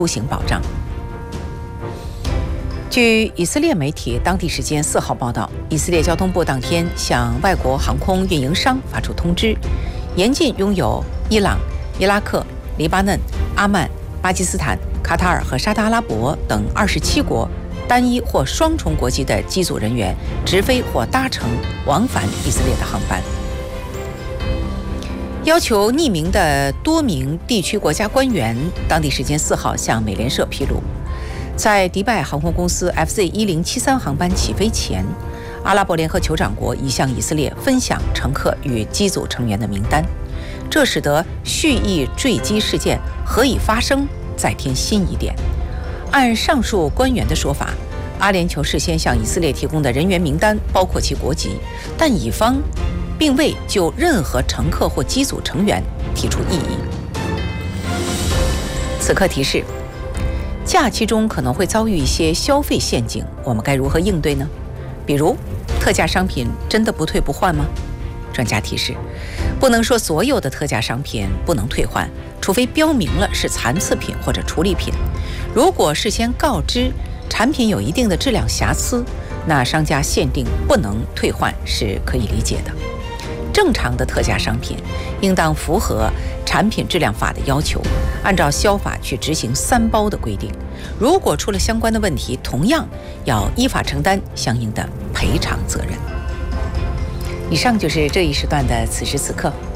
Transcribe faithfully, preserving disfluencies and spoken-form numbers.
出行保障。据以色列媒体当地时间四号报道，以色列交通部当天向外国航空运营商发出通知，严禁拥有伊朗、伊拉克、黎巴嫩、阿曼、巴基斯坦、卡塔尔和沙特阿拉伯等二十七国单一或双重国籍的机组人员直飞或搭乘往返以色列的航班。要求匿名的多名地区国家官员当地时间四号向美联社披露，在迪拜航空公司 F Z 一零七三航班起飞前，阿拉伯联合酋长国已向以色列分享乘客与机组成员的名单，这使得蓄意坠机事件何以发生再添新疑点。按上述官员的说法，阿联酋事先向以色列提供的人员名单包括其国籍，但乙方并未就任何乘客或机组成员提出异议。此刻提示：假期中可能会遭遇一些消费陷阱，我们该如何应对呢？比如，特价商品真的不退不换吗？专家提示，不能说所有的特价商品不能退换，除非标明了是残次品或者处理品。如果事先告知产品有一定的质量瑕疵，那商家限定不能退换是可以理解的。正常的特价商品应当符合产品质量法的要求，按照消法去执行三包的规定。如果出了相关的问题，同样要依法承担相应的赔偿责任。以上就是这一时段的此时此刻。